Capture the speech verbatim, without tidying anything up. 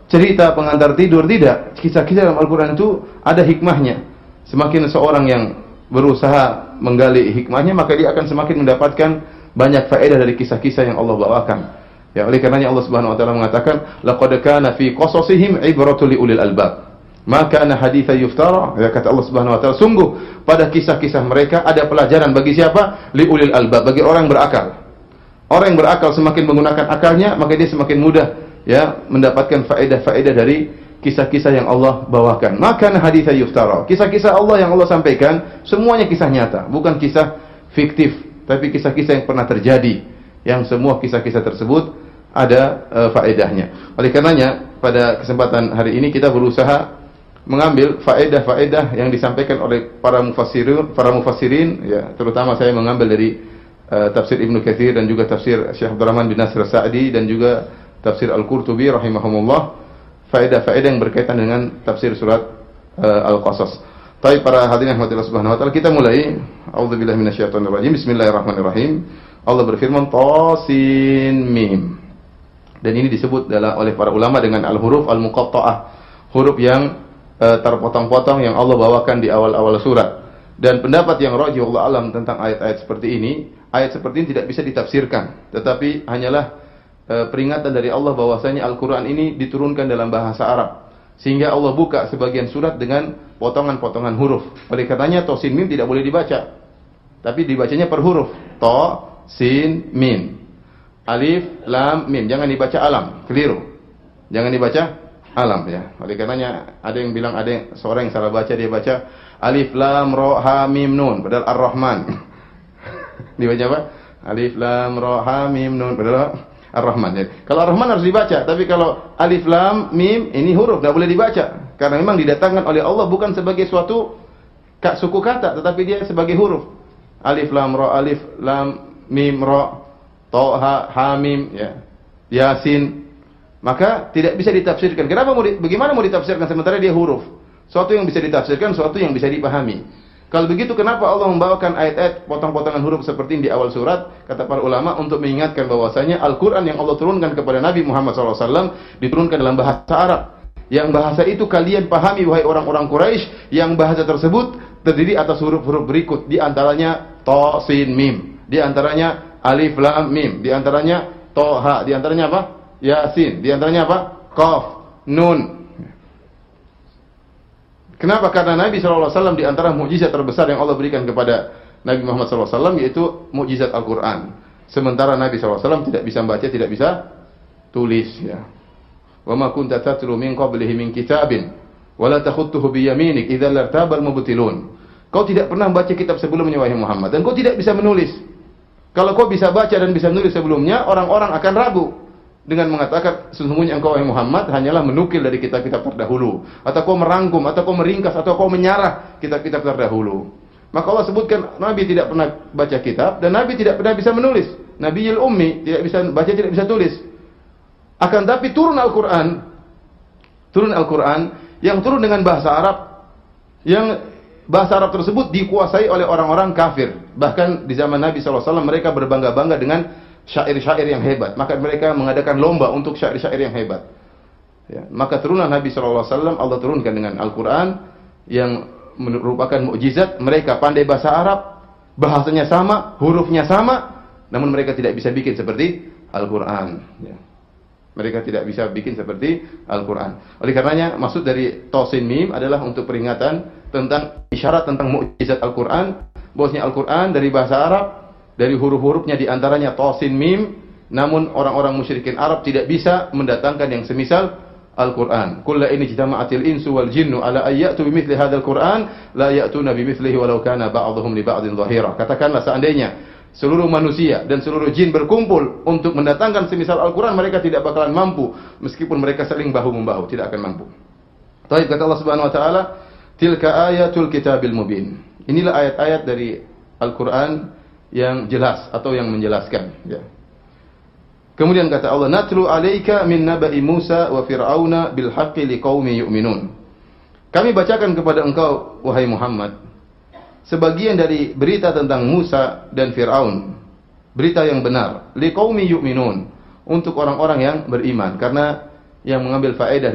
cerita pengantar tidur, tidak. Kisah-kisah dalam Al-Quran itu ada hikmahnya. Semakin seorang yang berusaha menggali hikmahnya, maka dia akan semakin mendapatkan banyak faedah dari kisah-kisah yang Allah bawakan. Ya, oleh karenanya Allah Subhanahu wa taala mengatakan, "Laqad kana fi qasasihim ibratul liulil albab." Maka ana haditsa yuftara, ya kata Allah Subhanahu wa taala, sungguh pada kisah-kisah mereka ada pelajaran bagi siapa? Liulil albab, bagi orang berakal. Orang yang berakal semakin menggunakan akalnya, maka dia semakin mudah ya mendapatkan faedah-faedah dari kisah-kisah yang Allah bawakan. Maka ana haditsa yuftara. Kisah-kisah Allah yang Allah sampaikan semuanya kisah nyata, bukan kisah fiktif, tapi kisah-kisah yang pernah terjadi. Yang semua kisah-kisah tersebut ada uh, faedahnya. Oleh karenanya pada kesempatan hari ini kita berusaha mengambil faedah-faedah yang disampaikan oleh para mufassirin, para mufassirin ya, terutama saya mengambil dari uh, tafsir Ibnu Katsir dan juga tafsir Syekh Abdurrahman bin Nasir Sa'di dan juga tafsir Al-Qurtubi rahimahumullah, faedah-faedah yang berkaitan dengan tafsir surat uh, Al-Qasas. Baik para hadirin yang dirahmati Subhanahu wa taala, kita mulai. A'udzubillahi minasyaitonir rajim. Bismillahirrahmanirrahim. Allah berfirman Tasin Mim. Dan ini disebut oleh para ulama dengan al-huruf al-muqatta'ah, huruf yang Uh, terpotong-potong yang Allah bawakan di awal-awal surat. Dan pendapat yang rajih Allah alam tentang ayat-ayat seperti ini, ayat seperti ini tidak bisa ditafsirkan, tetapi hanyalah uh, peringatan dari Allah bahwasanya Al-Quran ini diturunkan dalam bahasa Arab, sehingga Allah buka sebagian surat dengan potongan-potongan huruf. Oleh karenanya to sin mim tidak boleh dibaca, tapi dibacanya per huruf. To sin mim, alif lam mim, jangan dibaca alam, keliru, jangan dibaca alam ya. Oleh karenanya ada yang bilang, ada yang seorang yang salah baca, dia baca alif lam ra ha mim nun padahal ar-rahman. Dibaca apa? Alif lam ra ha mim nun padahal ar-rahman. Ya. Kalau ar-rahman harus dibaca, tapi kalau alif lam mim ini huruf enggak boleh dibaca karena memang didatangkan oleh Allah bukan sebagai suatu suku kata, tetapi dia sebagai huruf. Alif lam ra, alif lam mim ra, ta ha ha mim ya. Yasin. Maka tidak bisa ditafsirkan. Kenapa mau di, bagaimana mau ditafsirkan sementara dia huruf? Suatu yang bisa ditafsirkan, suatu yang bisa dipahami. Kalau begitu kenapa Allah membawakan ayat-ayat potong-potongan huruf seperti ini di awal surat? Kata para ulama untuk mengingatkan bahwasanya Al-Qur'an yang Allah turunkan kepada Nabi Muhammad shallallahu alaihi wasallam diturunkan dalam bahasa Arab. Yang bahasa itu kalian pahami wahai orang-orang Quraisy, yang bahasa tersebut terdiri atas huruf-huruf berikut, di antaranya ta sin mim, di antaranya alif lam mim, di antaranya ta ha, di antaranya apa? Yasin, di antaranya apa? Qaf, Nun. Kenapa? Karena Nabi shallallahu alaihi wasallam di antara mukjizat terbesar yang Allah berikan kepada Nabi Muhammad shallallahu alaihi wasallam yaitu mukjizat Al-Quran. Sementara Nabi shallallahu alaihi wasallam tidak bisa membaca, tidak bisa tulis. Ya. Wa ma kunta tatlu min qablihi min kitabin, wa la takhutuhu bi yaminik, idza lartabal mubtilun. Kau tidak pernah membaca kitab sebelumnya wahai Muhammad, dan kau tidak bisa menulis. Kalau kau bisa baca dan bisa menulis sebelumnya, orang-orang akan ragu dengan mengatakan sesungguhnya engkau wahai Muhammad hanyalah menukil dari kitab-kitab terdahulu, atau kau merangkum, atau kau meringkas, atau kau menyarah kitab-kitab terdahulu. Maka Allah sebutkan Nabi tidak pernah baca kitab dan Nabi tidak pernah bisa menulis. Nabiyul ummi, tidak bisa baca, tidak bisa tulis. Akan tapi turun Al-Quran, turun Al-Quran yang turun dengan bahasa Arab, yang bahasa Arab tersebut dikuasai oleh orang-orang kafir. Bahkan di zaman Nabi shallallahu alaihi wasallam mereka berbangga-bangga dengan syair-syair yang hebat, maka mereka mengadakan lomba untuk syair-syair yang hebat. Ya, maka turunlah Nabi shallallahu alaihi wasallam, Allah turunkan dengan Al-Quran yang merupakan mukjizat. Mereka pandai bahasa Arab, bahasanya sama, hurufnya sama, namun mereka tidak bisa bikin seperti Al-Quran. Ya. Mereka tidak bisa bikin seperti Al-Quran. Oleh karenanya maksud dari Tosin Mim adalah untuk peringatan tentang isyarat tentang mukjizat Al-Quran, bahwasanya Al-Quran dari bahasa Arab, dari huruf-hurufnya diantaranya Tosin Mim, namun orang-orang musyrikin Arab tidak bisa mendatangkan yang semisal Al-Quran. Kulla ini jitama'atil insu wal jinnu ala ayyatu bimithli hadzal Quran la ya'tuna bimithlihi walau kana ba'dhum li ba'dhin dhahira. Katakanlah seandainya seluruh manusia dan seluruh jin berkumpul untuk mendatangkan semisal Al-Quran, mereka tidak bakalan mampu meskipun mereka saling bahu-membahu, tidak akan mampu. Baik, kata Allah Subhanahu wa taala, tilka ayatul kitabil mubin. Inilah ayat-ayat dari Al-Quran yang jelas atau yang menjelaskan, ya. Kemudian kata Allah, natlu alaika min naba'i Musa wa fir'auna bil haqqi liqaumi yu'minun. Kami bacakan kepada engkau wahai Muhammad sebagian dari berita tentang Musa dan Fir'aun, berita yang benar, liqaumi yu'minun, untuk orang-orang yang beriman. Karena yang mengambil faedah